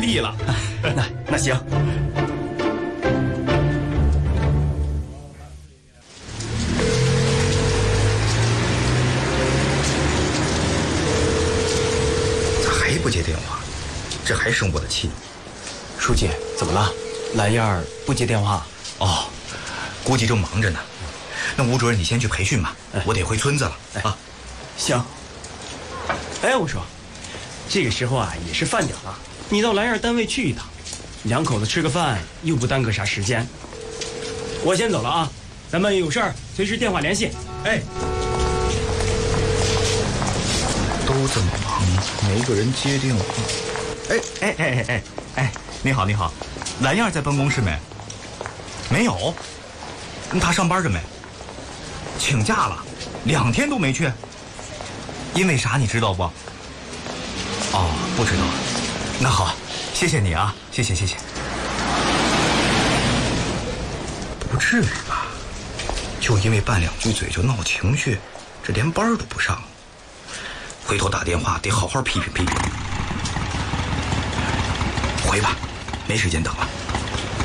利了。 那行。 咋还不接电话？这还生我的气。 书记，怎么了？蓝燕儿不接电话？ 哦，估计正忙着呢。那吴主任，你先去培训吧，我得回村子了啊。 行。哎，我说，这个时候啊也是饭点了，你到蓝燕单位去一趟，两口子吃个饭又不耽搁啥时间。我先走了啊，咱们有事儿随时电话联系。哎， 都这么忙，没个人接电话。哎，你好，蓝燕在办公室没？没有。她上班着没？请假了，2天都没去。因为啥你知道不？哦，不知道。那好，谢谢你啊，谢谢。不至于吧？就因为拌2句嘴就闹情绪，这连班都不上。回头打电话得好好批评。回吧，没时间等了。